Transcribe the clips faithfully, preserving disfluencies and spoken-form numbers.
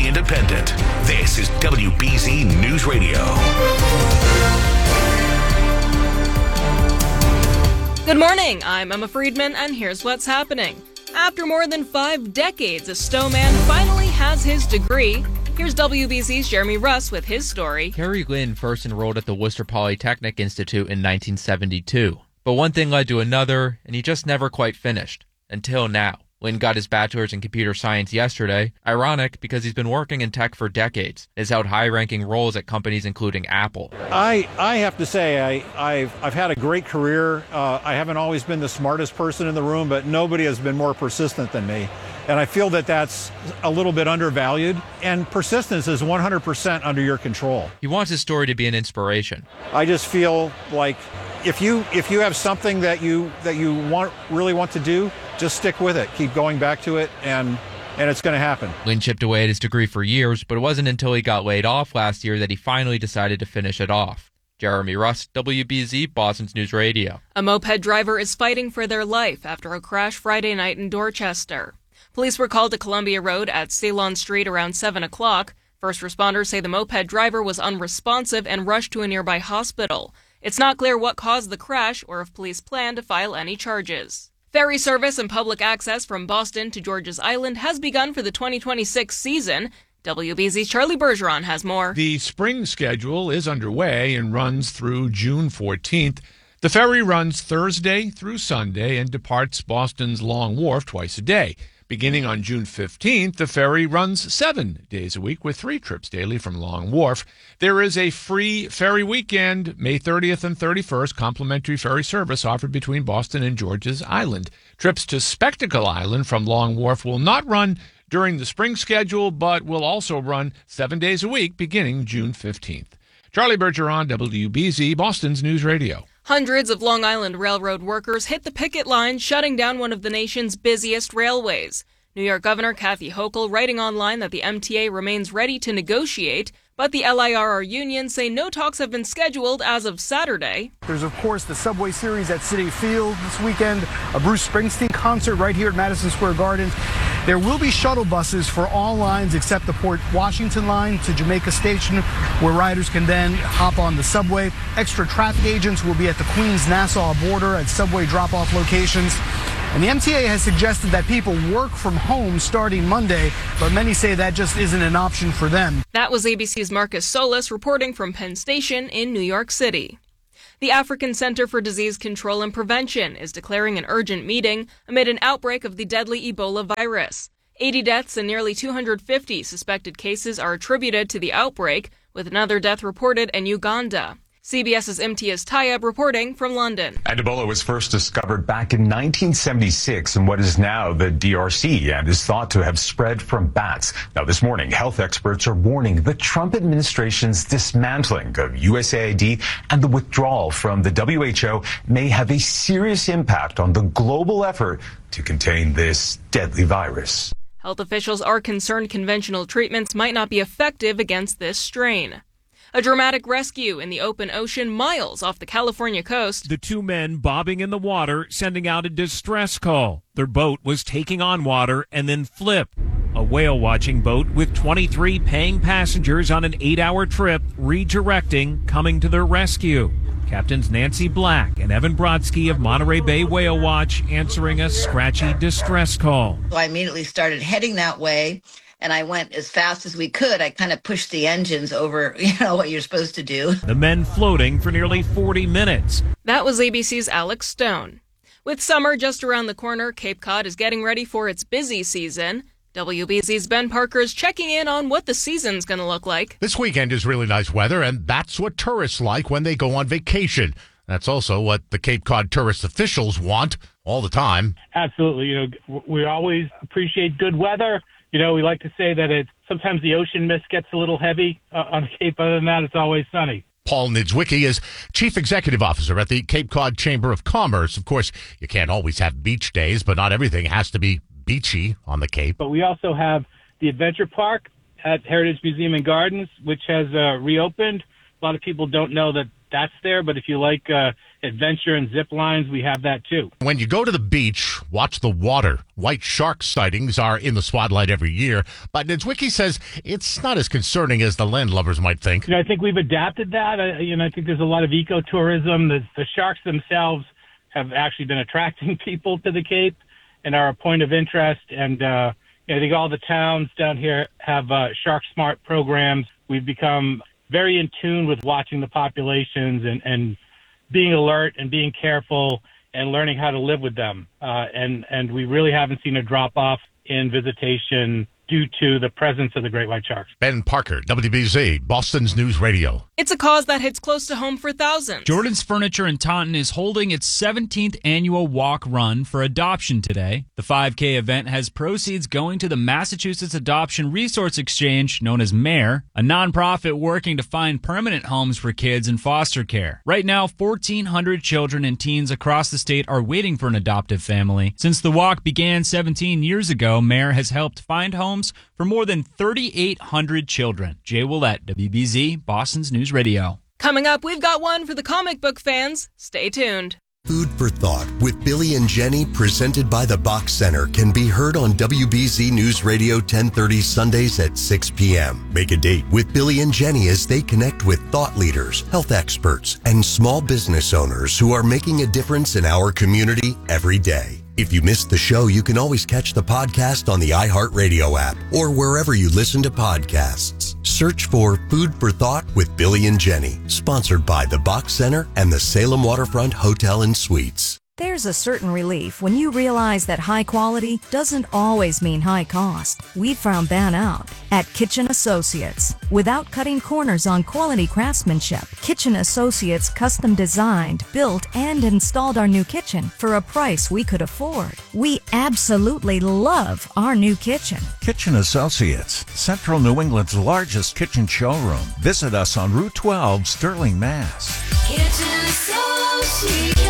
independent. This is W B Z News Radio. Good morning, I'm Emma Friedman, and here's what's happening. After more than five decades, a Stowe man finally has his degree. Here's W B Z's Jeremy Russ with his story. Kerry Lynn first enrolled at the Worcester Polytechnic Institute in nineteen seventy-two. But one thing led to another, and he just never quite finished. Until now. Lynn got his bachelor's in computer science yesterday. Ironic, because he's been working in tech for decades. Has held high-ranking roles at companies including Apple. I I have to say, I, I've, I've had a great career. Uh, I haven't always been the smartest person in the room, but nobody has been more persistent than me. And I feel that that's a little bit undervalued. And persistence is one hundred percent under your control. He wants his story to be an inspiration. I just feel like if you if you have something that you that you want really want to do, just stick with it. Keep going back to it, and and it's going to happen. Lynn chipped away at his degree for years, but it wasn't until he got laid off last year that he finally decided to finish it off. Jeremy Russ, W B Z, Boston's News Radio. A moped driver is fighting for their life after a crash Friday night in Dorchester. Police were called to Columbia Road at Ceylon Street around seven o'clock. First responders say the moped driver was unresponsive and rushed to a nearby hospital. It's not clear what caused the crash or if police plan to file any charges. Ferry service and public access from Boston to George's Island has begun for the twenty twenty-six season. W B Z's Charlie Bergeron has more. The spring schedule is underway and runs through June fourteenth. The ferry runs Thursday through Sunday and departs Boston's Long Wharf twice a day. Beginning on June fifteenth, the ferry runs seven days a week with three trips daily from Long Wharf. There is a free ferry weekend, May thirtieth and thirty-first, complimentary ferry service offered between Boston and George's Island. Trips to Spectacle Island from Long Wharf will not run during the spring schedule, but will also run seven days a week beginning June fifteenth. Charlie Bergeron, W B Z, Boston's News Radio. Hundreds of Long Island Railroad workers hit the picket line, shutting down one of the nation's busiest railways. New York Governor Kathy Hochul writing online that the M T A remains ready to negotiate, but the L I R R unions say no talks have been scheduled as of Saturday. There's, of course, the Subway Series at Citi Field this weekend, a Bruce Springsteen concert right here at Madison Square Garden. There will be shuttle buses for all lines except the Port Washington line to Jamaica Station, where riders can then hop on the subway. Extra traffic agents will be at the Queens-Nassau border at subway drop-off locations. And the M T A has suggested that people work from home starting Monday, but many say that just isn't an option for them. That was A B C's Marcus Solis reporting from Penn Station in New York City. The African Center for Disease Control and Prevention is declaring an urgent meeting amid an outbreak of the deadly Ebola virus. eighty deaths and nearly two hundred fifty suspected cases are attributed to the outbreak, with another death reported in Uganda. CBS's Imtiaz Tayeb reporting from London. And Ebola was first discovered back in nineteen seventy-six in what is now the D R C and is thought to have spread from bats. Now, this morning, health experts are warning the Trump administration's dismantling of U S A I D and the withdrawal from the W H O may have a serious impact on the global effort to contain this deadly virus. Health officials are concerned conventional treatments might not be effective against this strain. A dramatic rescue in the open ocean miles off the California coast. The two men bobbing in the water, sending out a distress call. Their boat was taking on water and then flipped. A whale-watching boat with twenty-three paying passengers on an eight-hour trip redirecting, coming to their rescue. Captains Nancy Black and Evan Brodsky of Monterey Bay Whale Watch answering a scratchy distress call. So I immediately started heading that way. And I went as fast as we could. I kind of pushed the engines over, you know, what you're supposed to do. The men floating for nearly forty minutes. That was A B C's Alex Stone. With summer just around the corner, Cape Cod is getting ready for its busy season. W B Z's Ben Parker is checking in on what the season's going to look like. This weekend is really nice weather, and that's what tourists like when they go on vacation. That's also what the Cape Cod tourist officials want all the time. Absolutely. You know, we always appreciate good weather. You know, we like to say that it's sometimes the ocean mist gets a little heavy uh, on the Cape. Other than that, it's always sunny. Paul Niedzwiecki is Chief Executive Officer at the Cape Cod Chamber of Commerce. Of course, you can't always have beach days, but not everything has to be beachy on the Cape. But we also have the Adventure Park at Heritage Museum and Gardens, which has uh, reopened. A lot of people don't know that that's there. But if you like uh, adventure and zip lines, we have that too. When you go to the beach, watch the water. White shark sightings are in the spotlight every year, but Niedzwiecki says it's not as concerning as the landlubbers might think. You know, I think we've adapted that. I, you know, I think there's a lot of ecotourism. The, the sharks themselves have actually been attracting people to the Cape and are a point of interest. And uh, you know, I think all the towns down here have uh, Shark Smart programs. We've become very in tune with watching the populations and, and being alert and being careful and learning how to live with them. Uh, and, and we really haven't seen a drop-off in visitation due to the presence of the great white sharks. Ben Parker, W B Z, Boston's News Radio. It's a cause that hits close to home for thousands. Jordan's Furniture in Taunton is holding its seventeenth annual walk run for adoption today. The five K event has proceeds going to the Massachusetts Adoption Resource Exchange, known as MARE, a nonprofit working to find permanent homes for kids in foster care. Right now, fourteen hundred children and teens across the state are waiting for an adoptive family. Since the walk began seventeen years ago, MARE has helped find homes for more than thirty-eight hundred children. Jay Willett, W B Z, Boston's News Radio. Coming up, we've got one for the comic book fans. Stay tuned. Food for Thought with Billy and Jenny, presented by the Box Center, can be heard on W B Z News Radio ten thirty Sundays at six p.m. Make a date with Billy and Jenny as they connect with thought leaders, health experts, and small business owners who are making a difference in our community every day. If you missed the show, you can always catch the podcast on the iHeartRadio app or wherever you listen to podcasts. Search for Food for Thought with Billy and Jenny, sponsored by the Box Center and the Salem Waterfront Hotel and Suites. There's a certain relief when you realize that high quality doesn't always mean high cost. We found that out at Kitchen Associates. Without cutting corners on quality craftsmanship, Kitchen Associates custom designed, built, and installed our new kitchen for a price we could afford. We absolutely love our new kitchen. Kitchen Associates, Central New England's largest kitchen showroom. Visit us on Route twelve, Sterling, Mass. Kitchen Associates.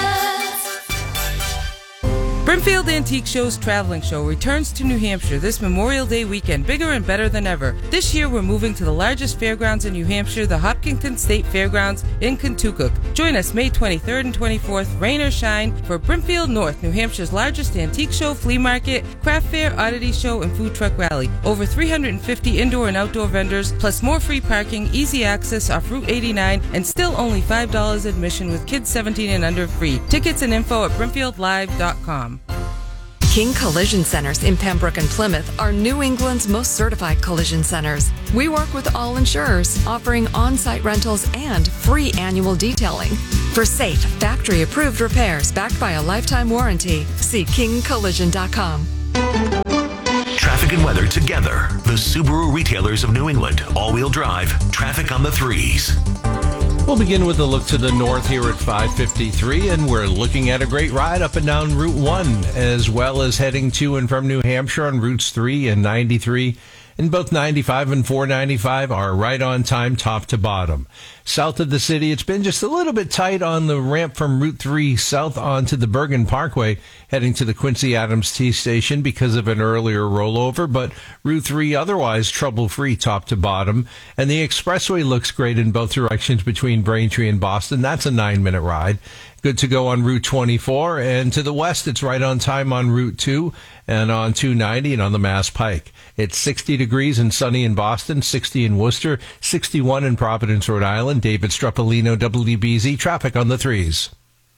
Brimfield Antique Show's Traveling Show returns to New Hampshire this Memorial Day weekend, bigger and better than ever. This year, we're moving to the largest fairgrounds in New Hampshire, the Hopkinton State Fairgrounds in Kentucky. Join us May twenty-third and twenty-fourth, rain or shine, for Brimfield North, New Hampshire's largest antique show, flea market, craft fair, oddity show, and food truck rally. Over three hundred fifty indoor and outdoor vendors, plus more free parking, easy access off Route eighty-nine, and still only five dollars admission with kids seventeen and under free. Tickets and info at brimfield live dot com. King Collision Centers in Pembroke and Plymouth are New England's most certified collision centers. We work with all insurers, offering on-site rentals and free annual detailing. For safe, factory-approved repairs backed by a lifetime warranty, see king collision dot com. Traffic and weather together. The Subaru retailers of New England. All-wheel drive. Traffic on the threes. We'll begin with a look to the north here at five fifty-three, and we're looking at a great ride up and down Route one, as well as heading to and from New Hampshire on Routes three and ninety-three. And both ninety-five and four ninety-five are right on time, top to bottom. South of the city, it's been just a little bit tight on the ramp from Route three south onto the Bergen Parkway, heading to the Quincy Adams T Station because of an earlier rollover, but Route three otherwise trouble-free top to bottom. And the expressway looks great in both directions between Braintree and Boston. That's a nine-minute ride. Good to go on Route twenty-four, and to the west, it's right on time on Route two and on two ninety and on the Mass Pike. It's sixty degrees and sunny in Boston, sixty in Worcester, sixty-one in Providence, Rhode Island. David Strupolino, W B Z, traffic on the threes.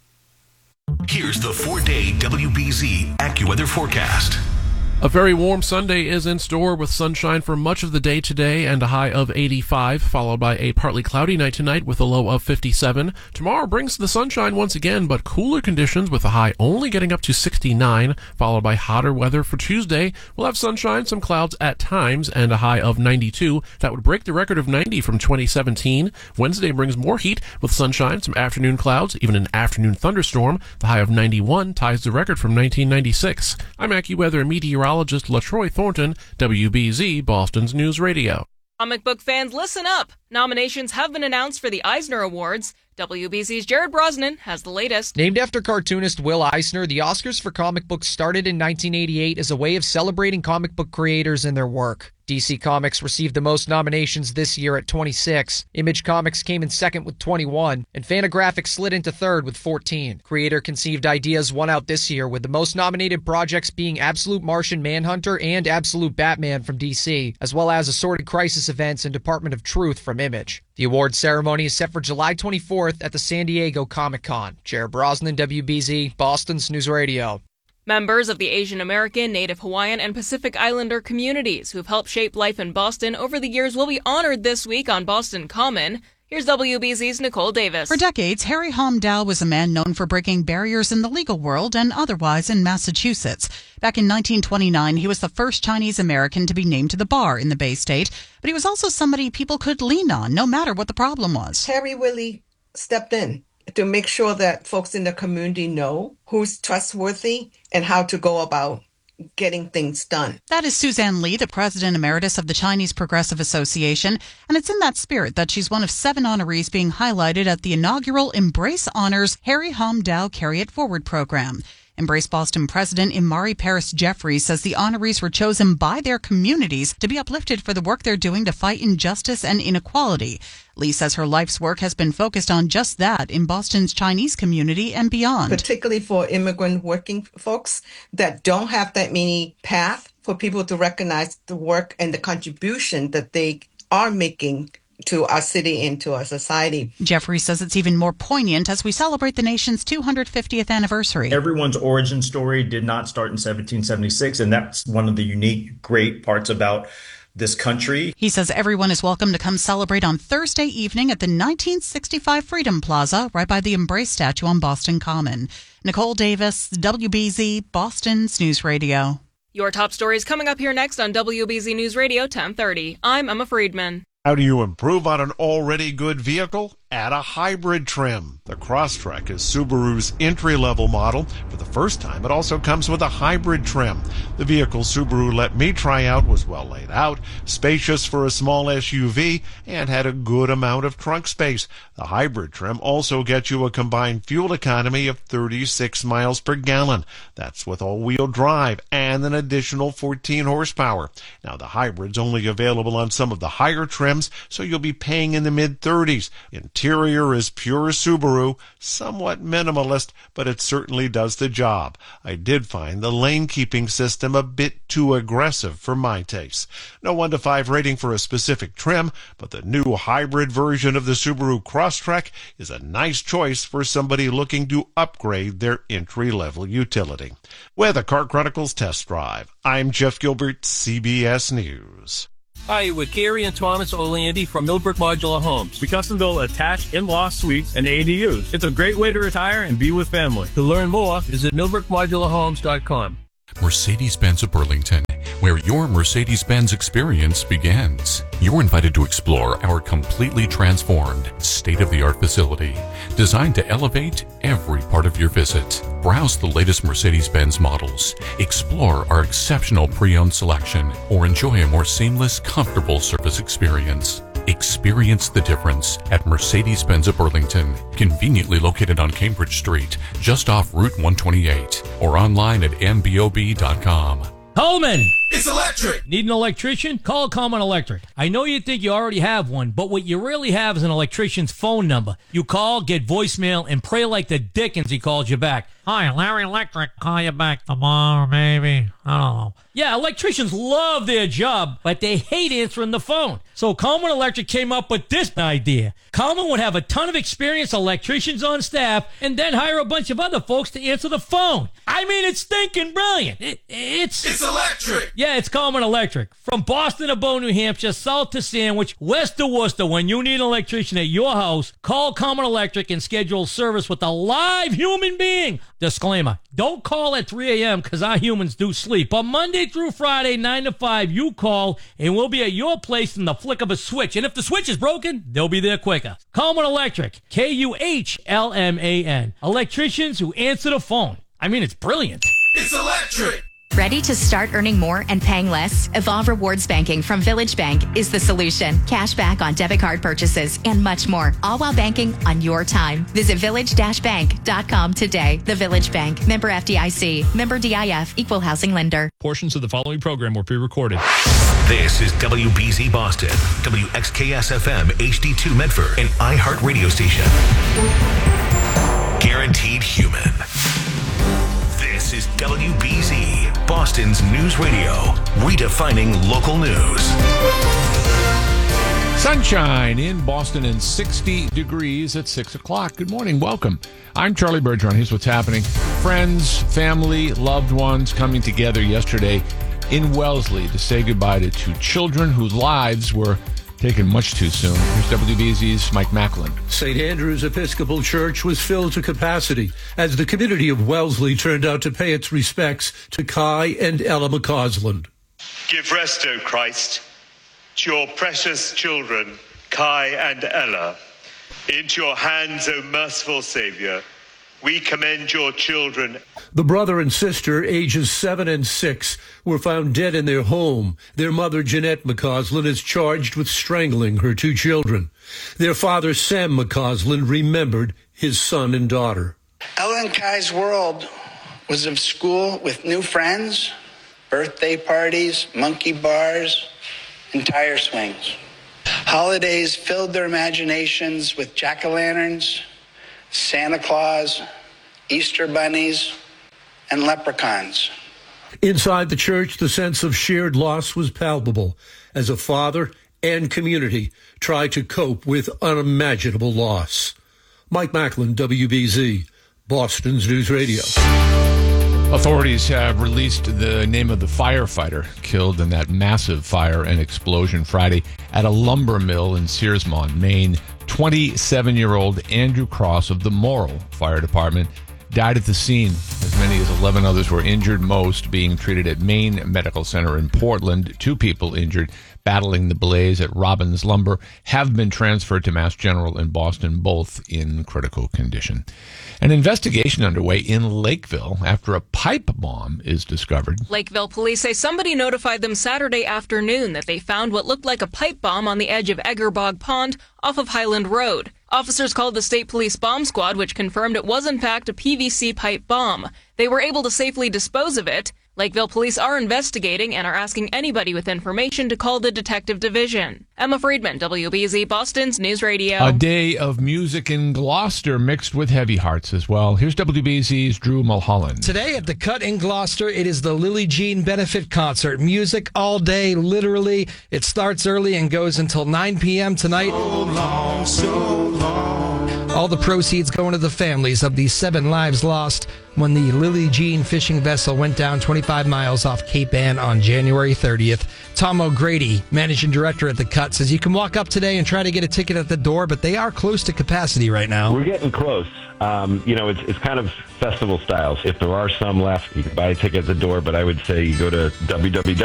Here's the four-day W B Z AccuWeather forecast. A very warm Sunday is in store with sunshine for much of the day today and a high of eighty-five, followed by a partly cloudy night tonight with a low of fifty-seven. Tomorrow brings the sunshine once again, but cooler conditions with a high only getting up to sixty-nine, followed by hotter weather for Tuesday. We'll have sunshine, some clouds at times, and a high of ninety-two. That would break the record of ninety from twenty seventeen. Wednesday brings more heat with sunshine, some afternoon clouds, even an afternoon thunderstorm. The high of ninety-one ties the record from nineteen ninety-six. I'm AccuWeather meteorologist LaTroy Thornton, W B Z, Boston's News Radio. Comic book fans, listen up. Nominations have been announced for the Eisner Awards. W B Z's Jared Brosnan has the latest. Named after cartoonist Will Eisner, the Oscars for comic books started in nineteen eighty-eight as a way of celebrating comic book creators and their work. D C Comics received the most nominations this year at twenty-six. Image Comics came in second with twenty-one, and Fantagraphics slid into third with fourteen. Creator-conceived ideas won out this year, with the most nominated projects being Absolute Martian Manhunter and Absolute Batman from D C, as well as Assorted Crisis Events and Department of Truth from Image. The awards ceremony is set for July twenty-fourth at the San Diego Comic-Con. Jared Brosnan, W B Z, Boston's News Radio. Members of the Asian American, Native Hawaiian, and Pacific Islander communities who've helped shape life in Boston over the years will be honored this week on Boston Common. Here's W B Z's Nicole Davis. For decades, Harry Hom Dow was a man known for breaking barriers in the legal world and otherwise in Massachusetts. Back in nineteen twenty-nine, he was the first Chinese American to be named to the bar in the Bay State, but he was also somebody people could lean on, no matter what the problem was. Harry really stepped in to make sure that folks in the community know who's trustworthy and how to go about getting things done. That is Suzanne Lee, the president emeritus of the Chinese Progressive Association, and it's in that spirit that she's one of seven honorees being highlighted at the inaugural Embrace Honors Harry Hom Dow Carry It Forward program. Embrace Boston President Imari Paris Jeffries says the honorees were chosen by their communities to be uplifted for the work they're doing to fight injustice and inequality. Lee says her life's work has been focused on just that in Boston's Chinese community and beyond. Particularly for immigrant working folks that don't have that many path for people to recognize the work and the contribution that they are making to our city and to our society. Jeffrey says it's even more poignant as we celebrate the nation's two hundred fiftieth anniversary. Everyone's origin story did not start in seventeen seventy-six, and that's one of the unique, great parts about this country. He says everyone is welcome to come celebrate on Thursday evening at the nineteen sixty-five Freedom Plaza, right by the Embrace statue on Boston Common. Nicole Davis, W B Z, Boston's News Radio. Your top stories coming up here next on W B Z News Radio ten thirty. I'm Emma Friedman. How do you improve on an already good vehicle? Add a hybrid trim. The Crosstrek is Subaru's entry-level model. For the first time, it also comes with a hybrid trim. The vehicle Subaru let me try out was well laid out, spacious for a small S U V, and had a good amount of trunk space. The hybrid trim also gets you a combined fuel economy of thirty-six miles per gallon. That's with all-wheel drive and an additional fourteen horsepower. Now, the hybrid's only available on some of the higher trims, so you'll be paying in the mid-thirties. Interior is pure Subaru, somewhat minimalist, but it certainly does the job. I did find the lane-keeping system a bit too aggressive for my taste. No one to five rating for a specific trim, but the new hybrid version of the Subaru Crosstrek is a nice choice for somebody looking to upgrade their entry-level utility. With a Car Chronicles Test Drive, I'm Jeff Gilbert, C B S News. Hi, with Gary and Thomas Orlandi from Millbrook Modular Homes. We custom build attached in-law suites and A D Us. It's a great way to retire and be with family. To learn more, visit millbrook modular homes dot com. Mercedes-Benz of Burlington, where your Mercedes-Benz experience begins. You're invited to explore our completely transformed, state-of-the-art facility, designed to elevate every part of your visit. Browse the latest Mercedes-Benz models, explore our exceptional pre-owned selection, or enjoy a more seamless, comfortable service experience. Experience the difference at Mercedes-Benz of Burlington, conveniently located on Cambridge Street, just off Route one twenty-eight, or online at m b o b dot com. Coleman! It's electric! Need an electrician? Call Coleman Electric. I know you think you already have one, but what you really have is an electrician's phone number. You call, get voicemail, and pray like the dickens he calls you back. Hi, Larry Electric. Call you back tomorrow, maybe. I don't know. Yeah, electricians love their job, but they hate answering the phone. So Coleman Electric came up with this idea. Coleman would have a ton of experienced electricians on staff and then hire a bunch of other folks to answer the phone. I mean, it's stinking brilliant. It, it's... It's electric! Yeah, it's Coleman Electric. From Boston to Bow, New Hampshire, south to Sandwich, west to Worcester, when you need an electrician at your house, call Coleman Electric and schedule service with a live human being. Disclaimer, don't call at three a.m. because our humans do sleep. But Monday through Friday, nine to five, you call and we'll be at your place in the flick of a switch. And if the switch is broken, they'll be there quicker. Coleman Electric, K U H L M A N. Electricians who answer the phone. I mean, it's brilliant. It's electric! Ready to start earning more and paying less? Evolve Rewards Banking from Village Bank is the solution. Cash back on debit card purchases and much more, all while banking on your time. Visit village dash bank dot com today. The Village Bank. Member F D I C. Member D I F. Equal housing lender. Portions of the following program were pre-recorded. This is W B Z Boston, W X K S F M H D two Medford, an iHeart radio station. Guaranteed human. This is W B Z, Boston's news radio, redefining local news. Sunshine in Boston and sixty degrees at six o'clock. Good morning. Welcome. I'm Charlie Bergeron. Here's what's happening. Friends, family, loved ones coming together yesterday in Wellesley to say goodbye to two children whose lives were taken much too soon. Here's W B Z's Mike Macklin. Saint Andrew's Episcopal Church was filled to capacity as the community of Wellesley turned out to pay its respects to Kai and Ella McCausland. Give rest, O Christ, to your precious children, Kai and Ella. Into your hands, O merciful Savior, we commend your children. The brother and sister, ages seven and six, were found dead in their home. Their mother, Jeanette McCausland, is charged with strangling her two children. Their father, Sam McCausland, remembered his son and daughter. Ella and Kai's world was of school with new friends, birthday parties, monkey bars, and tire swings. Holidays filled their imaginations with jack-o'-lanterns, Santa Claus, Easter bunnies, and leprechauns. Inside the church, the sense of shared loss was palpable as a father and community tried to cope with unimaginable loss. Mike Macklin, W B Z, Boston's News Radio. Authorities have released the name of the firefighter killed in that massive fire and explosion Friday at a lumber mill in Searsmont, Maine. twenty-seven-year-old Andrew Cross of the Morrill Fire Department died at the scene. As many as eleven others were injured, most being treated at Maine Medical Center in Portland. Two people injured battling the blaze at Robbins Lumber have been transferred to Mass General in Boston, both in critical condition. An investigation underway in Lakeville after a pipe bomb is discovered. Lakeville police say somebody notified them Saturday afternoon that they found what looked like a pipe bomb on the edge of Eggerbog Pond off of Highland Road. Officers called the State Police Bomb Squad, which confirmed it was in fact a P V C pipe bomb. They were able to safely dispose of it. Lakeville police are investigating and are asking anybody with information to call the detective division. Emma Friedman, W B Z Boston's News Radio. A day of music in Gloucester mixed with heavy hearts as well. Here's W B Z's Drew Mulholland. Today at the Cut in Gloucester, it is the Lily Jean Benefit Concert. Music all day, literally. It starts early and goes until nine p.m. tonight. So long, so long. All the proceeds going to the families of the seven lives lost when the Lily Jean fishing vessel went down twenty-five miles off Cape Ann on January thirtieth. Tom O'Grady, managing director at the Cut, says you can walk up today and try to get a ticket at the door, but they are close to capacity right now. We're getting close. Um, you know, it's, it's kind of festival styles. If there are some left, you can buy a ticket at the door, but I would say you go to w w w